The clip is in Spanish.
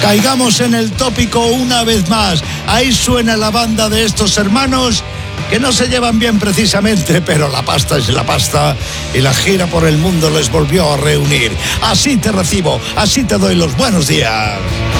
caigamos en el tópico una vez más. Ahí suena la banda de estos hermanos que no se llevan bien precisamente, pero la pasta es la pasta y la gira por el mundo les volvió a reunir. Así te recibo, así te doy los buenos días.